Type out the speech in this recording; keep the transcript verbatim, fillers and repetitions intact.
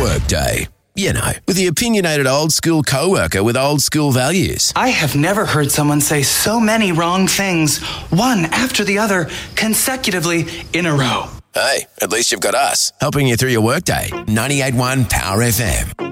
Workday. You know, with the opinionated old school co-worker with old school values. I have never heard someone say so many wrong things, one after the other, consecutively in a row. Hey, at least you've got us, helping you through your workday. ninety-eight point one Power F M.